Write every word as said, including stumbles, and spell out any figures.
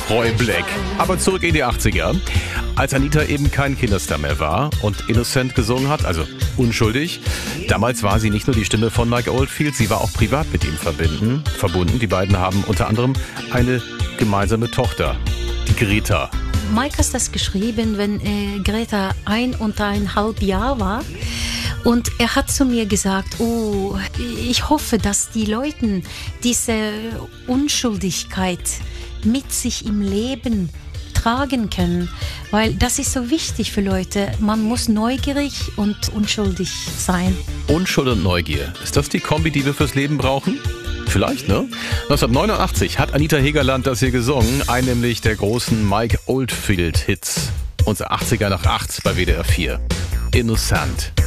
Roy Black. Aber zurück in die achtziger. Als Anita eben kein Kinderstar mehr war und Innocent gesungen hat, also unschuldig. Damals war sie nicht nur die Stimme von Mike Oldfield, sie war auch privat mit ihm verbunden. verbunden. Die beiden haben unter anderem eine gemeinsame Tochter, die Greta. Mike hat das geschrieben, wenn äh, Greta ein und ein halb Jahr war. Und er hat zu mir gesagt, oh, ich hoffe, dass die Leute diese Unschuldigkeit mit sich im Leben tragen können, weil das ist so wichtig für Leute. Man muss neugierig und unschuldig sein. Unschuld und Neugier. Ist das die Kombi, die wir fürs Leben brauchen? Vielleicht, ne? neunzehnhundertneunundachtzig hat Anita Hegerland das hier gesungen, ein nämlich der großen Mike Oldfield-Hits. Unsere achtziger nach acht bei W D R vier. Innocent.